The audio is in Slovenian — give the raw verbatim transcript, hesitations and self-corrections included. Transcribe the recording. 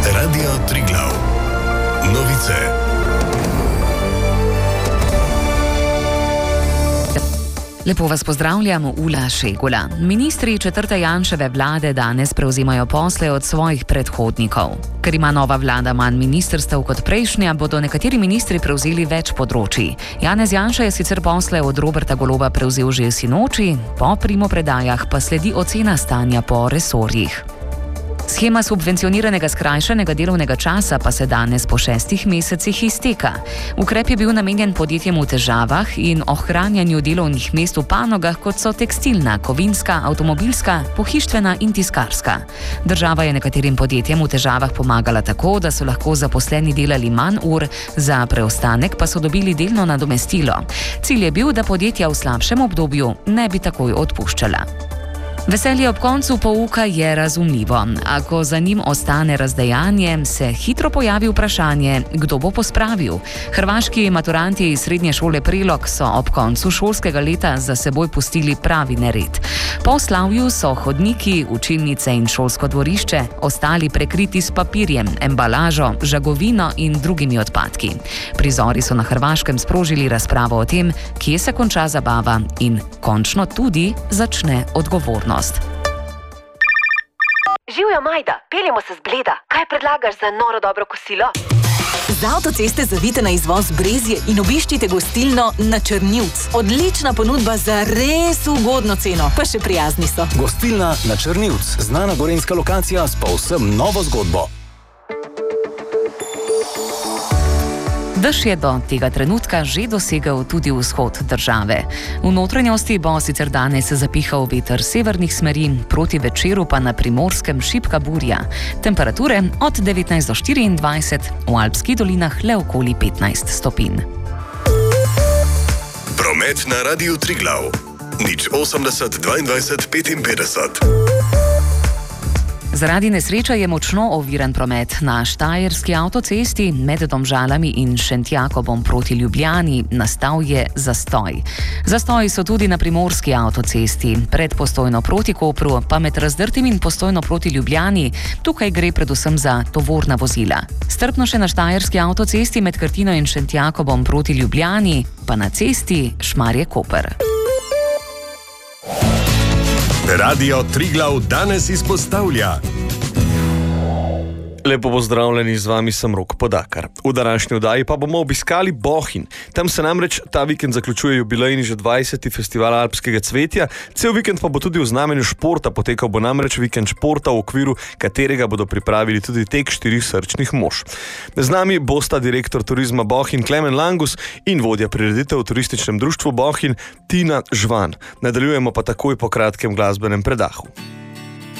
Radio Triglav. Novice. Lepo vas pozdravljam, Ula Šegula. Ministri četrte Janševe vlade danes prevzimajo posle od svojih predhodnikov. Ker ima nova vlada manj ministrstev kot prejšnja, bodo nekateri ministri prevzeli več področij. Janez Janša je sicer posle od Roberta Goloba prevzel že sinoči, po primopredajah pa sledi ocena stanja po resorjih. Shema subvencioniranega skrajšanega delovnega časa pa se danes po šestih mesecih izteka. Ukrep je bil namenjen podjetjem v težavah in ohranjanju delovnih mest v panogah, kot so tekstilna, kovinska, avtomobilska, pohištvena in tiskarska. Država je nekaterim podjetjem v težavah pomagala tako, da so lahko zaposleni delali manj ur, za preostanek pa so dobili delno nadomestilo. Cilj je bil, da podjetja v slabšem obdobju ne bi takoj odpuščala. Veselje ob koncu pouka je razumljivo. Ako za njim ostane razdejanje, se hitro pojavi vprašanje, kdo bo pospravil. Hrvaški maturanti iz srednje šole Prelog so ob koncu šolskega leta za seboj pustili pravi nered. Po slavju so hodniki, učilnice in šolsko dvorišče ostali prekriti s papirjem, embalažo, žagovino in drugimi odpadki. Prizori so na Hrvaškem sprožili razpravo o tem, kje se konča zabava in končno tudi začne odgovornost. Živjo, Majda, peljemo se z Bleda. Kaj predlagaš za noro dobro kosilo? Z avtoceste zavite na izvoz Brezje in obiščite gostilno Na Črnivc. Odlična ponudba za res ugodno ceno, pa še prijazni so. Gostilna Na Črnivc, znana gorenjska lokacija s povsem novo zgodbo. Dež je do tega trenutka že dosegel tudi vzhod države. V notranjosti bo sicer danes zapihal veter severnih smeri, proti večeru pa na Primorskem šibka burja. Temperature od devetnajst do štiriindvajset, v Alpskih dolinah le okoli petnajst stopinj. Promet na Radiu Triglav. nič osemdeset dvaindvajset petinpetdeset. Zaradi nesreče je močno oviran promet na Štajerski avtocesti med Domžalami in Šentjakobom proti Ljubljani. Nastal je zastoj. Zastoji so tudi na Primorski avtocesti, pred Postojno proti Kopru, pa med Razdrtim in Postojno proti Ljubljani. Tukaj gre predvsem za tovorna vozila. Strpno še na Štajerski avtocesti med Krtino in Šentjakobom proti Ljubljani, pa na cesti Šmarje-Koper. Radio Triglav danes izpostavlja. Lepo pozdravljeni, z vami sem Rok Podakar. V današnji oddaji pa bomo obiskali Bohinj. Tam se namreč ta vikend zaključuje jubilejni že dvajseti festival alpskega cvetja. Cel vikend pa bo tudi v znamenju športa, potekal bo namreč vikend športa, v okviru katerega bodo pripravili tudi tek štirih srčnih mož. Z nami bosta direktor turizma Bohinj Klemen Langus in vodja prireditev v turističnem društvu Bohinj Tina Žvan. Nadaljujemo pa takoj po kratkem glasbenem predahu.